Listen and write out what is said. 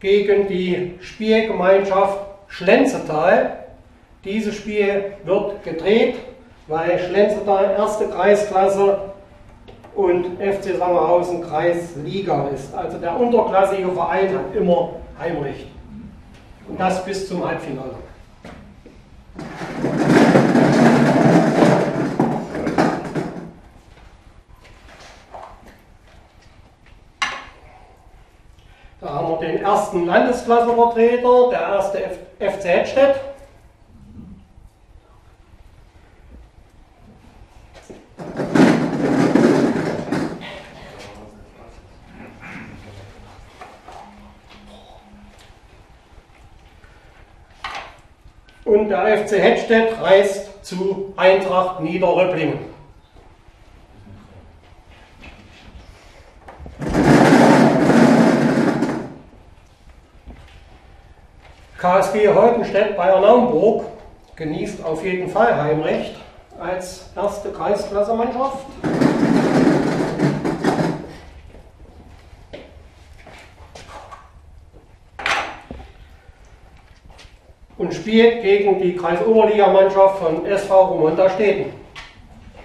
gegen die Spielgemeinschaft Schlenzetal. Dieses Spiel wird gedreht, weil Schlenzetal erste Kreisklasse und FC Sangerhausen Kreisliga ist. Also der unterklassige Verein hat immer Heimrecht. Und das bis zum Halbfinale. Da haben wir den ersten Landesklassenvertreter, der erste FC Hettstedt. Und der FC Hettstedt reist zu Eintracht Niederröpplingen. KSG Heutenstedt bei Naumburg genießt auf jeden Fall Heimrecht als erste Kreisklasse-Mannschaft. Und spielt gegen die Kreisoberligamannschaft von SV Romonta Steden.